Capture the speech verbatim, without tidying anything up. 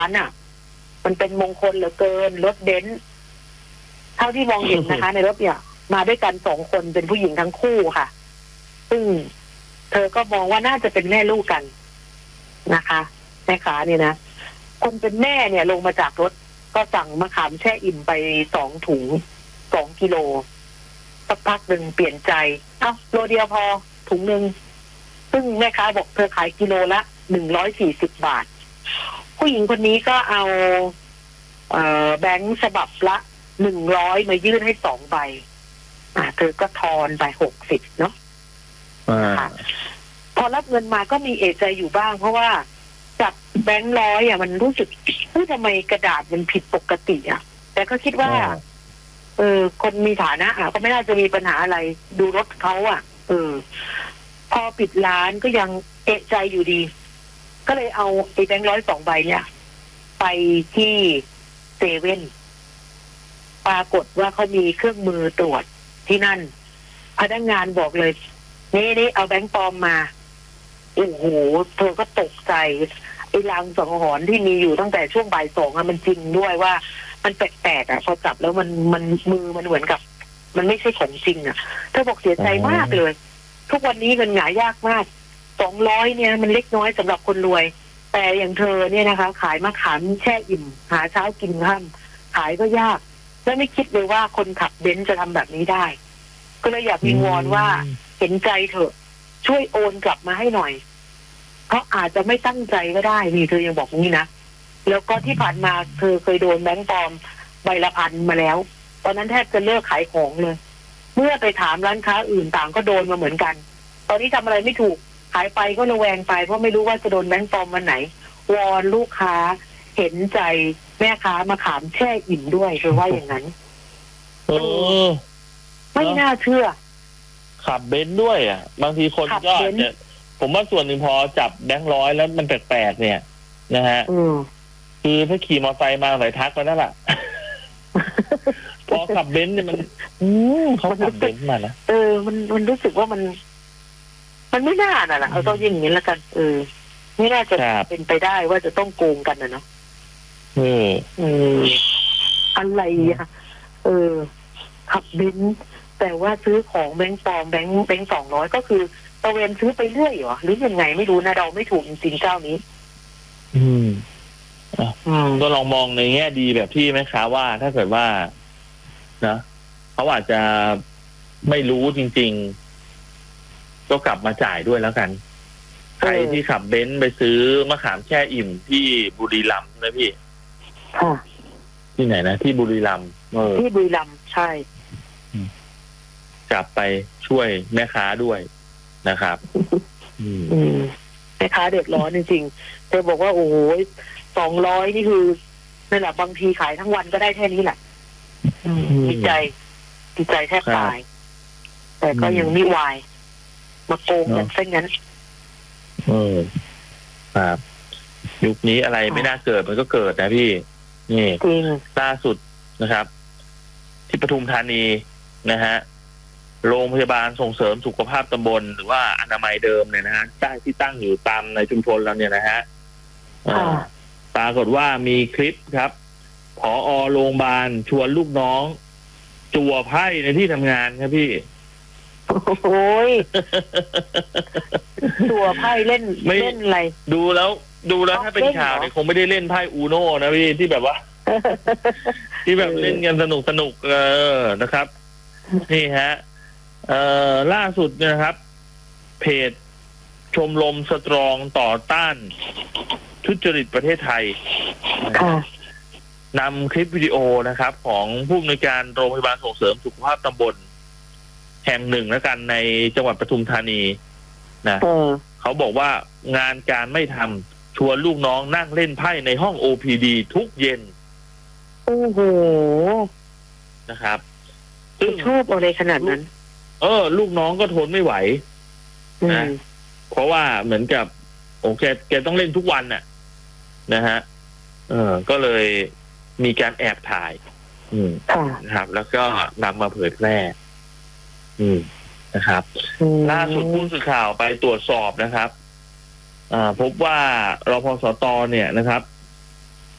อันน่ะมันเป็นมงคลเหลือเกินรถเบนซ์เท่าที่มองเห็นนะคะ ในรถเนี่ยมาด้วยกันสองคนเป็นผู้หญิงทั้งคู่ค่ะซึ่งเธอก็มองว่าน่าจะเป็นแม่ลูกกันนะคะแม่ค้าเนี่ยนะคนเป็นแม่เนี่ยลงมาจากรถก็สั่งมะขามแช่อิ่มไปสองถุงสองกิโลสักพักหนึ่งเปลี่ยนใจเอ้าโลเดียวพอถุงหนึ่งซึ่งแม่ค้าบอกเธอขายกิโลละหนึ่งร้อยสี่สิบบาทผู้หญิงคนนี้ก็เอาเอ่อแบงค์ฉบับละหนึ่งร้อยมายื่นให้สองใบอ่าเธอก็ทอนไปหกสิบเนาะค่ะพอรับเงินมาก็มีเอะใจอยู่บ้างเพราะว่าจับแบงค์ร้อยอ่ะมันรู้สึกเฮ้ยทำไมกระดาษมันผิดปกติอ่ะแต่ก็คิดว่าเออคนมีฐานะอ่ะก็ไม่น่าจะมีปัญหาอะไรดูรถเขาอ่ะเออพอปิดร้านก็ยังเอะใจอยู่ดีก็เลยเอาไอ้แบงค์ร้อยสองใบเนี่ยไปที่เซเว่นปรากฏว่าเขามีเครื่องมือตรวจที่นั่นพนักงานบอกเลยนี่นี่เอาแบงค์ปลอมมาโอ้โหเธอก็ตกใจไอ้ลางสังหรณ์ที่มีอยู่ตั้งแต่ช่วงบ่ายสองอะมันจริงด้วยว่ามันแปลกๆอะพอจับแล้วมันมันมือมันเหมือนกับมันไม่ใช่ของจริงอะเธอบอกเสียใจมากเลยทุกวันนี้เงินหายากมากสองร้อยเนี่ยมันเล็กน้อยสำหรับคนรวยแต่อย่างเธอเนี่ยนะคะขายมะขามแช่อิ่มหาเช้ากินค่ำขายก็ยากและไม่คิดเลยว่าคนขับเบนซ์จะทำแบบนี้ได้ก็เลยอยากวิงวอนว่าเห็นใจเถอะช่วยโอนกลับมาให้หน่อยเพราะอาจจะไม่ตั้งใจก็ได้นี่เธอยังบอกงี้นะแล้วก็ที่ผ่านมาเธอเคยโดนแบงค์ปลอมใบละพันมาแล้วตอนนั้นแทบจะเลิกขายของเลยเมื่อไปถามร้านค้าอื่นต่างก็โดนมาเหมือนกันตอนนี้ทำอะไรไม่ถูกขายไปก็ระแวงไปเพราะไม่รู้ว่าจะโดนแบงค์ปลอมวันไหนวอนลูกค้าเห็นใจแม่ค้ามาขามแช่อิ่มด้วยเธอว่าอย่างนั้นเออไม่น่าเชื่อขับเบนซ์ด้วยอ่ะบางทีคนก็เนี่ยผมว่าส่วนหนึ่งพอจับแบงค์ร้อยแล้วมันแปลกๆเนี่ยนะฮะคือถ้าขี่มอเตอร์ไซค์มาหลายทักก็นั่นแหละพอขับเบนซ์เนี่ยมันอืมเขาขับเบนซ์มานะเออมันมันรู้สึกว่ามันมันไม่น่าน่ะนะเอาต้องอย่างนี้แล้วกันเออไม่น่าจะเป็นไปได้ว่าจะต้องโกงกันนะเนาะเออเอออะไรอ่ะเออขับเบนซ์แต่ว่าซื้อของแบงค์ปลอมแบงค์แบงค์สองร้อยก็คือตะเวนซื้อไปเรื่อยเหรอหรือยังไงไม่รู้นะเราไม่ถูกจริงๆเจ้านี้อืมก็ลองมองในแง่ดีแบบที่แม่ค้าว่าถ้าเกิดว่านะเขาอาจจะไม่รู้จริงๆก็กลับมาจ่ายด้วยแล้วกันใครที่ขับเบนซ์ไปซื้อมะขามแช่อิ่มที่บุรีรัมย์ใช่ไหมพี่ค่ะที่ไหนนะที่บุรีรัมย์ที่บุรีรัมย์ใช่กลับไปช่วยแม่ค้าด้วยนะครับอืมแม่ค้าเดือดร้อนจริงๆเธอบอกว่าโอ้โหสองร้อยนี่คือนั่นแหละบางทีขายทั้งวันก็ได้แค่นี้แหละดีใจดีใจแทบตายแต่ก็ยังไม่วายมาโกงกันซะงั้นเออครับยุคนี้อะไรไม่น่าเกิดมันก็เกิดนะพี่นี่ล่าสุดนะครับที่ปทุมธานีนะฮะโรงพยาบาลส่งเสริมสุขภาพตำบลหรือว่าอนามัยเดิมเนี่ยนะฮะตั้งที่ตั้งอยู่ตามในชุมชนเราเนี่ยนะฮะปรากฏว่ามีคลิปครับผอ.โรงพยาบาลชวนลูกน้องจั่วไพ่ในที่ทำงานครับพี่โอ้ยจั่วไพ่เล่นเล่นอะไรดูแล้วดูแล้วถ้าเป็นข่าวเนี่ยคงไม่ได้เล่นไพ่อูโน่นะพี่ที่แบบว่าที่แบบเล่นกันสนุกสนุกเออนะครับนี่ฮะเอ่อล่าสุดนะครับเพจชมรมสตรองต่อต้านทุจริตประเทศไทยนำคลิปวิดีโอนะครับของผู้อำนวยการโรงพยาบาลส่งเสริมสุขภาพตำบลแห่งหนึ่งแล้วกันในจังหวัดปทุมธานีนะเขาบอกว่างานการไม่ทำชวนลูกน้องนั่งเล่นไพ่ในห้อง โอ พี ดี ทุกเย็นโอ้โหนะครับซึ่งชอบอะไรขนาดนั้นเออลูกน้องก็ทนไม่ไหวนะเพราะว่าเหมือนกับโอเคแกต้องเล่นทุกวันน่ะนะฮะเออก็เลยมีการแอบถ่าย อืมนะครับแล้วก็นำมาเผยแพร่อืมนะครับล่าสุดผู้สื่อข่าวไปตรวจสอบนะครับอ่าพบว่ารพสตเนี่ยนะครับ